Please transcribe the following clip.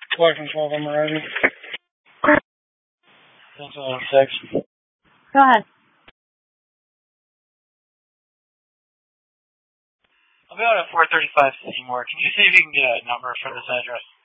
Flight control, I'm ready. 6. Go ahead. I'll be out at 435 Seymour. Can you see if you can get a number for this address?